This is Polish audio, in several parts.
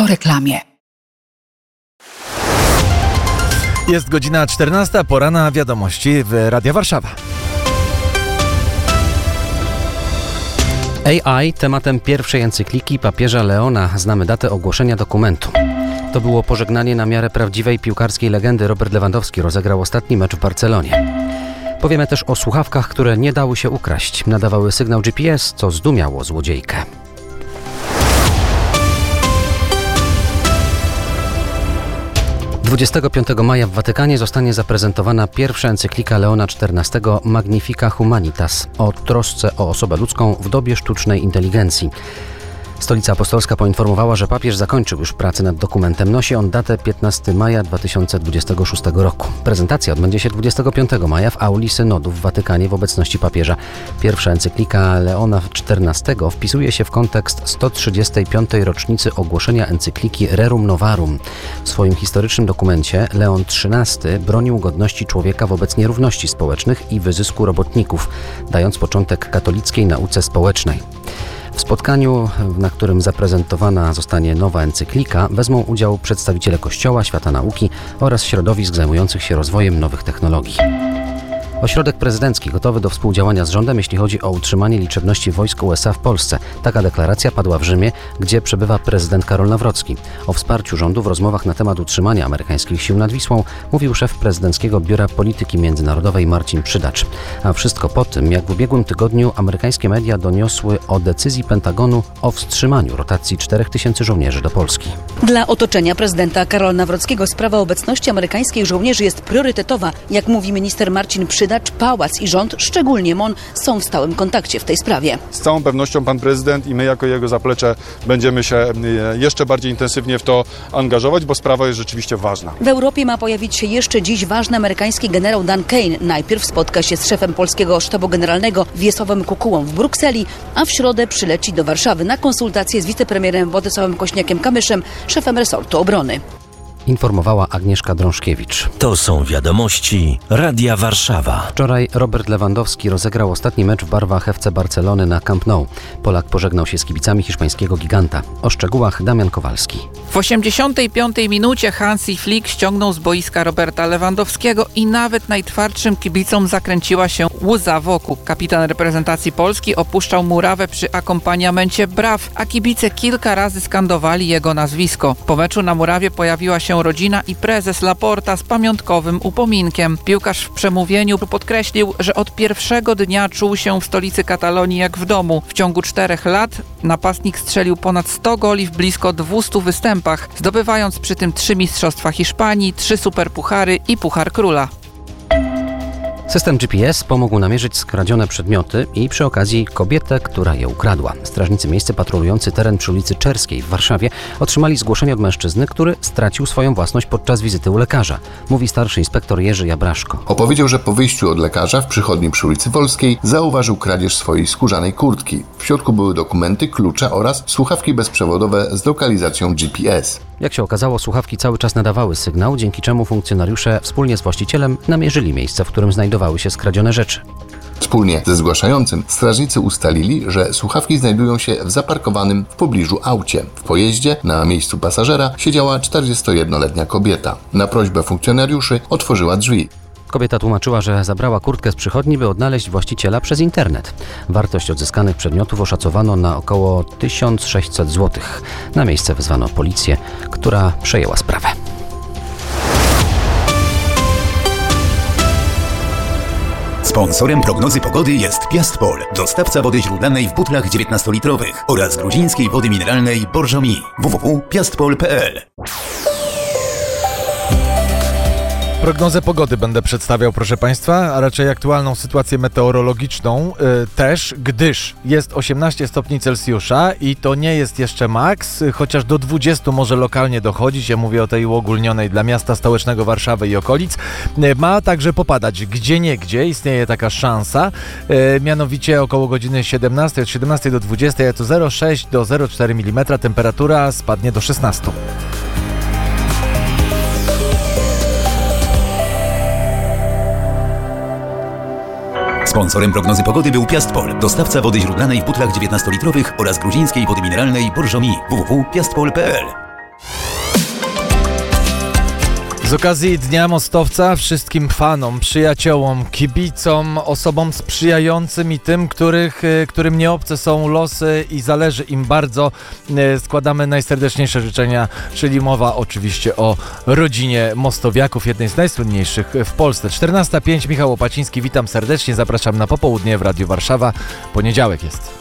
reklamie. Jest godzina 14, pora na wiadomości w Radia Warszawa. AI tematem pierwszej encykliki papieża Leona. Znamy datę ogłoszenia dokumentu. To było pożegnanie na miarę prawdziwej piłkarskiej legendy. Robert Lewandowski rozegrał ostatni mecz w Barcelonie. Powiemy też o słuchawkach, które nie dały się ukraść. Nadawały sygnał GPS, co zdumiało złodziejkę. Dwudziestego 25 maja w Watykanie zostanie zaprezentowana pierwsza encyklika Leona XIV Magnifica Humanitas o trosce o osobę ludzką w dobie sztucznej inteligencji. Stolica Apostolska poinformowała, że papież zakończył już pracę nad dokumentem. Nosi on datę 15 maja 2026 roku. Prezentacja odbędzie się 25 maja w auli synodu w Watykanie w obecności papieża. Pierwsza encyklika Leona XIV wpisuje się w kontekst 135. rocznicy ogłoszenia encykliki Rerum Novarum. W swoim historycznym dokumencie Leon XIII bronił godności człowieka wobec nierówności społecznych i wyzysku robotników, dając początek katolickiej nauce społecznej. W spotkaniu, na którym zaprezentowana zostanie nowa encyklika, wezmą udział przedstawiciele Kościoła, świata nauki oraz środowisk zajmujących się rozwojem nowych technologii. Ośrodek prezydencki gotowy do współdziałania z rządem, jeśli chodzi o utrzymanie liczebności wojsk USA w Polsce. Taka deklaracja padła w Rzymie, gdzie przebywa prezydent Karol Nawrocki. O wsparciu rządu w rozmowach na temat utrzymania amerykańskich sił nad Wisłą mówił szef prezydenckiego Biura Polityki Międzynarodowej Marcin Przydacz. A wszystko po tym, jak w ubiegłym tygodniu amerykańskie media doniosły o decyzji Pentagonu o wstrzymaniu rotacji 4000 żołnierzy do Polski. Dla otoczenia prezydenta Karola Nawrockiego sprawa obecności amerykańskich żołnierzy jest priorytetowa. Jak mówi minister Marcin Przydacz, pałac i rząd, szczególnie MON, są w stałym kontakcie w tej sprawie. Z całą pewnością pan prezydent i my jako jego zaplecze będziemy się jeszcze bardziej intensywnie w to angażować, bo sprawa jest rzeczywiście ważna. W Europie ma pojawić się jeszcze dziś ważny amerykański generał Dan Kane. Najpierw spotka się z szefem polskiego sztabu generalnego Wiesławem Kukułą w Brukseli, a w środę przyleci do Warszawy na konsultacje z wicepremierem Władysławem Kośniakiem-Kamyszem, szefem resortu obrony. Informowała Agnieszka Drążkiewicz. To są wiadomości Radia Warszawa. Wczoraj Robert Lewandowski rozegrał ostatni mecz w barwach FC Barcelony na Camp Nou. Polak pożegnał się z kibicami hiszpańskiego giganta. O szczegółach Damian Kowalski. W 85 minucie Hansi Flick ściągnął z boiska Roberta Lewandowskiego i nawet najtwardszym kibicom zakręciła się łza wokół. Kapitan reprezentacji Polski opuszczał murawę przy akompaniamencie braw, a kibice kilka razy skandowali jego nazwisko. Po meczu na murawie pojawiła się rodzina i prezes Laporta z pamiątkowym upominkiem. Piłkarz w przemówieniu podkreślił, że od pierwszego dnia czuł się w stolicy Katalonii jak w domu. W ciągu 4 lat napastnik strzelił ponad 100 goli w blisko 200 występach, zdobywając przy tym 3 mistrzostwa Hiszpanii, 3 superpuchary i Puchar Króla. System GPS pomógł namierzyć skradzione przedmioty i przy okazji kobietę, która je ukradła. Strażnicy miejscy patrolujący teren przy ulicy Czerskiej w Warszawie otrzymali zgłoszenie od mężczyzny, który stracił swoją własność podczas wizyty u lekarza. Mówi starszy inspektor Jerzy Jabraszko. Opowiedział, że po wyjściu od lekarza w przychodni przy ulicy Wolskiej zauważył kradzież swojej skórzanej kurtki. W środku były dokumenty, klucze oraz słuchawki bezprzewodowe z lokalizacją GPS. Jak się okazało, słuchawki cały czas nadawały sygnał, dzięki czemu funkcjonariusze wspólnie z właścicielem namierzyli miejsce, w którym znajdowały się skradzione rzeczy. Wspólnie ze zgłaszającym strażnicy ustalili, że słuchawki znajdują się w zaparkowanym w pobliżu aucie. W pojeździe na miejscu pasażera siedziała 41-letnia kobieta. Na prośbę funkcjonariuszy otworzyła drzwi. Kobieta tłumaczyła, że zabrała kurtkę z przychodni, by odnaleźć właściciela przez internet. Wartość odzyskanych przedmiotów oszacowano na około 1600 zł. Na miejsce wezwano policję, która przejęła sprawę. Sponsorem prognozy pogody jest Piastpol, dostawca wody źródlanej w butlach 19-litrowych oraz gruzińskiej wody mineralnej Borżomi. www.piastpol.pl. Prognozę pogody będę przedstawiał, proszę Państwa, a raczej aktualną sytuację meteorologiczną też, gdyż jest 18 stopni Celsjusza i to nie jest jeszcze maks, chociaż do 20 może lokalnie dochodzić, ja mówię o tej uogólnionej dla miasta stołecznego Warszawy i okolic. Ma także popadać gdzieniegdzie, istnieje taka szansa, mianowicie około godziny 17, od 17 do 20, to 0,6 do 0,4 mm, temperatura spadnie do 16. Sponsorem prognozy pogody był Piastpol, dostawca wody źródlanej w butlach 19-litrowych oraz gruzińskiej wody mineralnej Borżomi. www.piastpol.pl. Z okazji Dnia Mostowca wszystkim fanom, przyjaciołom, kibicom, osobom sprzyjającym i tym, którym nieobce są losy i zależy im bardzo, składamy najserdeczniejsze życzenia, czyli mowa oczywiście o rodzinie Mostowiaków, jednej z najsłynniejszych w Polsce. 14:05, Michał Łopaciński, witam serdecznie, zapraszam na popołudnie w Radiu Warszawa. Poniedziałek jest.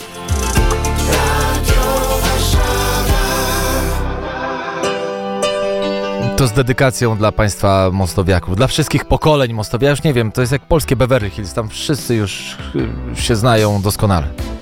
To z dedykacją dla Państwa Mostowiaków, dla wszystkich pokoleń Mostowia. Już nie wiem, to jest jak polskie Beverly Hills, tam wszyscy już się znają doskonale.